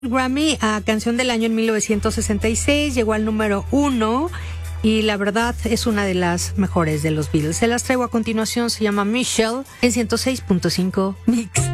Grammy a Canción del Año en 1966, llegó al número 1 y la verdad es una de las mejores de los Beatles. Se las traigo a continuación, se llama Michelle en 106.5 Mix.